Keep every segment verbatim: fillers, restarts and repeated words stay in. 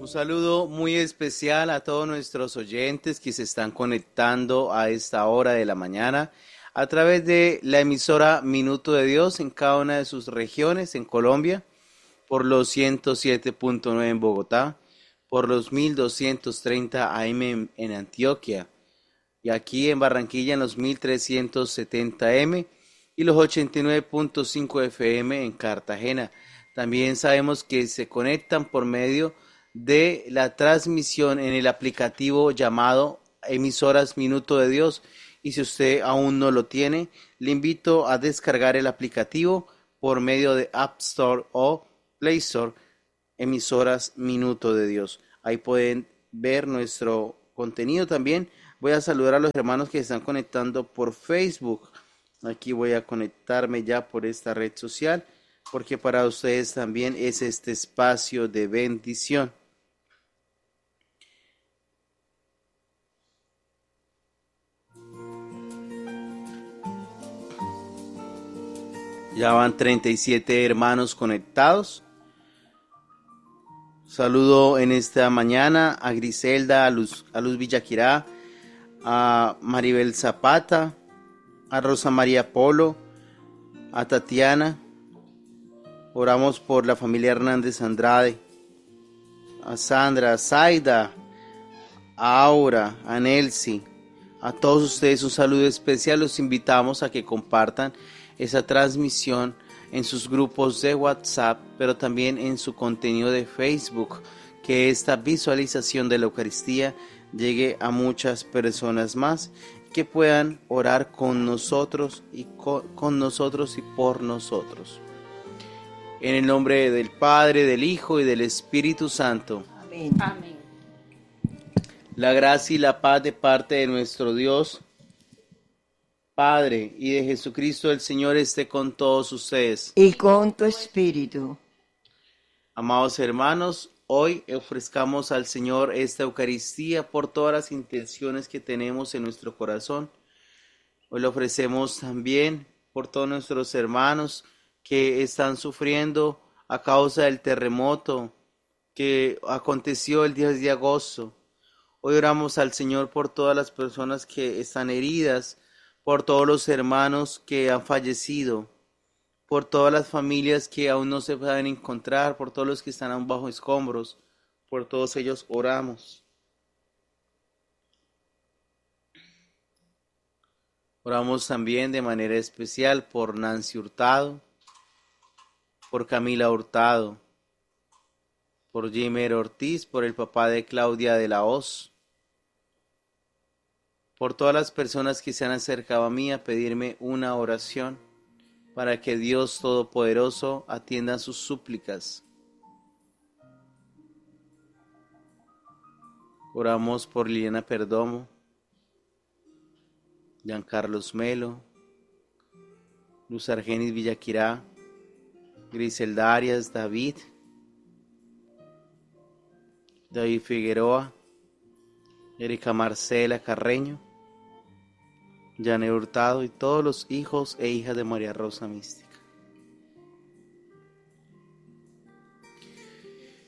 Un saludo muy especial a todos nuestros oyentes que se están conectando a esta hora de la mañana a través de la emisora Minuto de Dios en cada una de sus regiones en Colombia, por los ciento siete punto nueve en Bogotá, por los mil doscientos treinta A M en, en Antioquia, y aquí en Barranquilla en los mil trescientos setenta M y los ochenta y nueve punto cinco F M en Cartagena. También sabemos que se conectan por medio de la transmisión en el aplicativo llamado Emisoras Minuto de Dios, y si usted aún no lo tiene, le invito a descargar el aplicativo por medio de App Store o Play Store, Emisoras Minuto de Dios. Ahí pueden ver nuestro contenido también. Voy a saludar a los hermanos que se están conectando por Facebook. Aquí voy a conectarme ya por esta red social, porque para ustedes también es este espacio de bendición. Ya van treinta y siete hermanos conectados. Saludo en esta mañana a Griselda, a Luz, a Luz Villaquirá, a Maribel Zapata, a Rosa María Polo, a Tatiana. Oramos por la familia Hernández Andrade, a Sandra, a Zaida, a Aura, a Nelsi. A todos ustedes un saludo especial. Los invitamos a que compartan esa transmisión en sus grupos de WhatsApp, pero también en su contenido de Facebook, que esta visualización de la Eucaristía llegue a muchas personas más, que puedan orar con nosotros y con, con nosotros y por nosotros. En el nombre del Padre, del Hijo y del Espíritu Santo. Amén. Amén. La gracia y la paz de parte de nuestro Dios Padre y de Jesucristo el Señor esté con todos ustedes. Y con tu espíritu. Amados hermanos, hoy ofrezcamos al Señor esta Eucaristía por todas las intenciones que tenemos en nuestro corazón. Hoy lo ofrecemos también por todos nuestros hermanos que están sufriendo a causa del terremoto que aconteció el diez de agosto. Hoy oramos al Señor por todas las personas que están heridas, por todos los hermanos que han fallecido, por todas las familias que aún no se pueden encontrar, por todos los que están aún bajo escombros, por todos ellos oramos. Oramos también de manera especial por Nancy Hurtado, por Camila Hurtado, por Jimer Ortiz, por el papá de Claudia de la Hoz, por todas las personas que se han acercado a mí a pedirme una oración para que Dios Todopoderoso atienda sus súplicas. Oramos por Liliana Perdomo, Giancarlos Melo, Luz Argenis Villaquirá, Griselda Arias, David, David Figueroa, Erika Marcela Carreño, Janet Hurtado y todos los hijos e hijas de María Rosa Mística.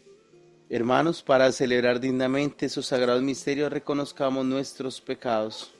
Hermanos, para celebrar dignamente esos sagrados misterios, reconozcamos nuestros pecados.